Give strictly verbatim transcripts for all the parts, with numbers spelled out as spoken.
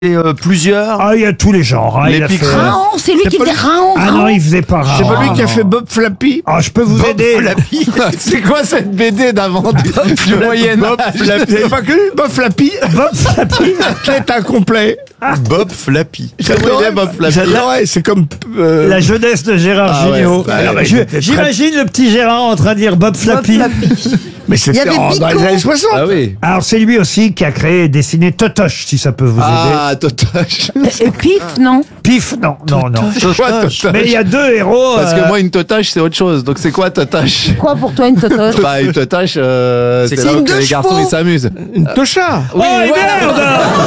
Et euh, plusieurs. Ah, il y a tous les genres. Hein. Les Il a pics- fait- Raon, c'est lui C'est qui pas faisait lui- Raon. Ah non, il faisait pas C'est rare. pas lui qui a fait Bob Flappy. Ah, je peux vous aider. C'est quoi cette B D d'avant du, du Moyen Bob Âge? Flappy. Vous avez pas connu Bob Flappy Bob Flappy. Athlète incomplet. Bob Flappy. J'adorais Bob Flappy. J'adorais, c'est comme... euh, La jeunesse de Gérard Ah ouais, Gignot. bah, Alors, ouais, je- il était très- J'imagine le petit Gérard en train de dire Bob Flappy. Mais c'était Il y avait en- dans les Pico. années soixante. Ah oui. Alors, c'est lui aussi qui a créé et dessiné Totoche, si ça peut vous aider. Ah, Totoche. Et Pif, non. Pif, non, non, non. Quoi, Totoche Mais il y a deux héros. Parce euh, que moi, une Totoche, c'est autre chose. Donc, c'est quoi Totoche? Quoi pour toi une totoche? Bah, une Totoche, euh, c'est c'est là où une que deux les garçons, chevaux. ils s'amusent. Une tocha. Oh, et merde.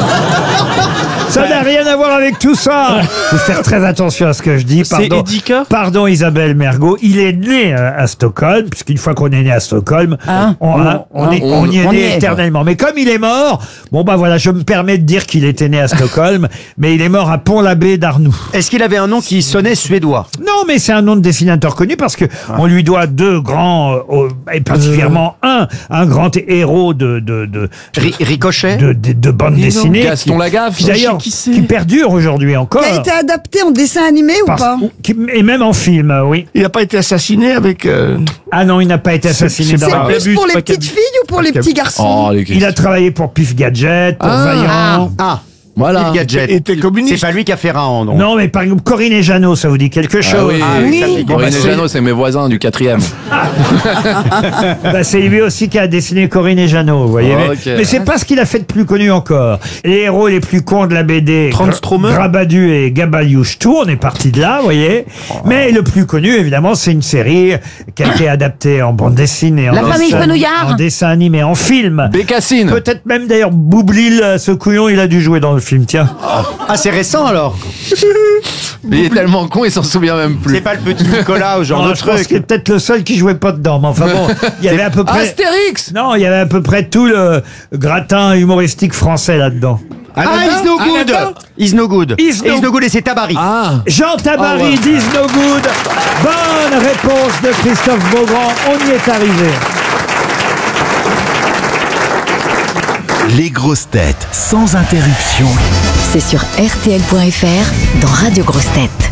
Ça n'a rien à voir avec tout ça. Faut faire très attention à ce que je dis. Pardon, Edika pardon Isabelle Mergo. Il est né euh, à Stockholm, puisqu'une fois qu'on est né à Stockholm, Hein on, hein, on, est, on y est on y né est. éternellement. Mais comme il est mort, bon bah voilà, je me permets de dire qu'il était né à Stockholm, mais il est mort à Pont-l'Abbé d'Arnoux. Est-ce qu'il avait un nom qui sonnait suédois? Non, mais c'est un nom de dessinateur connu parce que on lui doit deux grands, euh, et particulièrement un, un grand héros de de de Ri- Ricochet? de, de, de bande dessinée. Gaston qui- Lagaffe. qui d'ailleurs qui c'est. qui perdure aujourd'hui encore. Qui a été adapté en dessin animé ou Parce- pas? qui- et même en film, euh, oui. Il n'a pas été assassiné avec... euh, Ah non, il n'a pas été assassiné c'est dans pas- la... Plus pour les pas petites Cabu. filles ou pour les petits garçons? Oh, les Il a travaillé pour Pif Gadget, pour Vaillant. Ah, Voilà. Bill Gadget. Il était communiste. C'est pas lui qui a fait Raon, donc. Non, mais par exemple, Corinne et Jeannot, ça vous dit quelque Ah chose? oui, Ah oui, ça me dit Corinne quelque et chose. Jeannot, c'est mes voisins du quatrième. Bah, c'est lui aussi qui a dessiné Corinne et Jeannot, vous voyez. Oh, mais ok. mais c'est pas ce qu'il a fait de plus connu encore. Les héros les plus cons de la B D, Transtromer. Gra- Grabadu et Gabaliouche-Tout, on est parti de là, vous voyez. Mais le plus connu, évidemment, c'est une série qui a été adaptée en bande dessinée, en, La famille dessin, Fenouillard. en dessin animé, en film. Bécassine. Peut-être même d'ailleurs Boublil, ce couillon, il a dû jouer dans le film, tiens. Ah, c'est récent alors? Mais il est tellement con, il s'en souvient même plus. C'est pas le petit Nicolas ou genre Non, de je pense truc? qu'il est peut-être le seul qui jouait pas dedans, mais enfin bon, il y avait à peu près... Astérix. Non, il y avait à peu près tout le gratin humoristique français là-dedans. Ah, Is No Good! Aladdin Is No Good. Is no- Is No Good et c'est Tabari. Ah. Jean Tabary, Oh, ouais. Is No Good. Bonne réponse de Christophe Beaugrand. On y est arrivé. Les grosses têtes sans interruption. C'est sur R T L point F R dans Radio Grosses Têtes.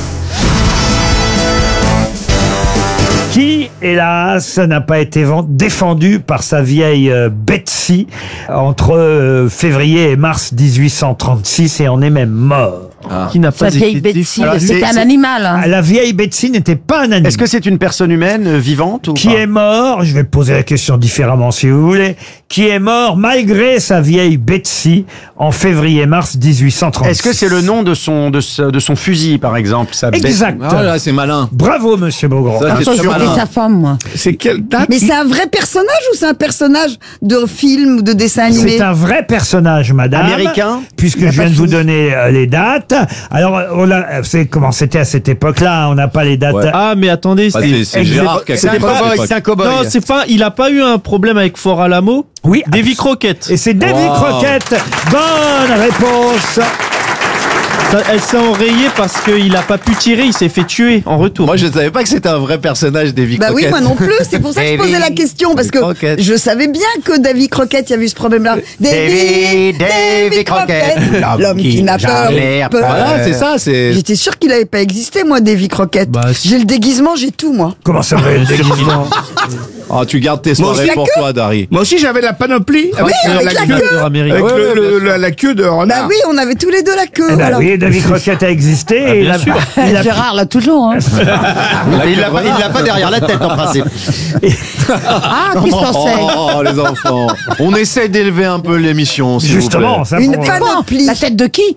Qui, hélas, n'a pas été vend- défendu par sa vieille euh, Betsy entre euh, février et mars dix-huit cent trente-six et en est même mort. Qui n'a Sa pas vieille été Betsy, Alors, c'était c'est- un c'est- animal. hein. Ah, La vieille Betsy n'était pas un animal. Est-ce que c'est une personne humaine euh, vivante ou Qui pas? est mort, je vais poser la question différemment si vous voulez, qui est mort malgré sa vieille Betsy en février-mars dix-huit cent trente-six. Est-ce que c'est le nom de son, de, ce- de son fusil, par exemple? Sa bête- Exact. Ah là, c'est malin. Bravo, monsieur Beaugrand. Ça, c'est Attends, très j'aurais malin. sa femme, moi. C'est quelle date? Mais c'est un vrai personnage ou c'est un personnage de film ou de dessin animé? C'est un vrai personnage, madame. Américain? Puisque je viens de vous donner euh, les dates. Alors, on a, vous savez comment c'était à cette époque-là, on n'a pas les dates. Ouais. Ah, mais attendez, Bah, c'est c'est Ex- Gérard qui a c'est un créé cette cowboy, époque. c'est un cowboy. non, c'est pas. Il a pas eu un problème avec Fort Alamo. Oui. Davy Crockett. Et c'est Davy Wow. Crockett. Bonne réponse. Ça- Elle s'est enrayée parce qu'il a pas pu tirer. Il s'est fait tuer en retour. Moi, je ne savais pas que c'était un vrai personnage, Davy Bah oui, Crockett. moi non plus. C'est pour ça que je posais la question parce que Crockett. je savais bien que Davy Crockett, il y avait eu ce problème-là. Davy, Davy Crockett, l'homme qui n'a peur. jamais a peur. Voilà, c'est ça, c'est... J'étais sûr qu'il avait pas existé, moi, Davy Crockett. Bah, si. J'ai le déguisement, j'ai tout, moi. Comment ça va être déguisement? Oh, tu gardes tes Moi soirées aussi, pour la toi, Dari. Moi aussi, j'avais la panoplie. Avec, euh, avec la queue. Acteur américain. Avec Ouais, le- ouais, le- bien la, la queue de renard. Bah oui, on avait tous les deux la queue. Eh ben alors. oui, Davy Crockett a existé. et il bien a, sûr. il a- Gérard, là, toujours. Hein. Il l'a pas, il l'a pas derrière la tête, en principe. Ah, qui s'en sait. Oh, les enfants. On essaie d'élever un peu l'émission, s'il vous plaît. Justement, ça Une pour- panoplie. La tête de qui?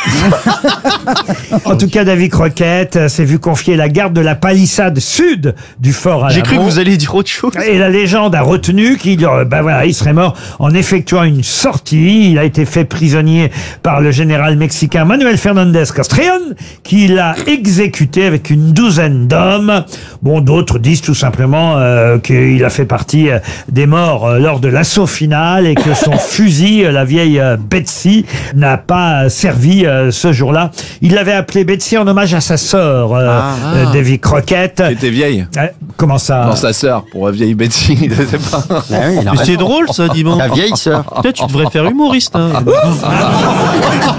En tout cas, Davy Crockett euh, s'est vu confier la garde de la palissade sud du fort Alamo. J'ai cru que vous alliez dire autre chose. Et la légende a retenu qu'il euh, ben voilà, il serait mort en effectuant une sortie. Il a été fait prisonnier par le général mexicain Manuel Fernandez Castrillon, qui l'a exécuté avec une douzaine d'hommes. Bon, d'autres disent tout simplement euh, qu'il a fait partie euh, des morts euh, lors de l'assaut final et que son fusil, euh, la vieille euh, Betsy, n'a pas servi euh, ce jour-là. Il l'avait appelée Betsy en hommage à sa sœur, euh, Ah. euh, Davy Crockett. Elle était vieille. Euh, comment ça? Non, sa sœur, pour la vieille Betsy, je sais pas. Ah oui, il a Mais c'est raison. drôle ça, dis donc. La vieille sœur. Peut-être tu devrais faire humoriste. Hein.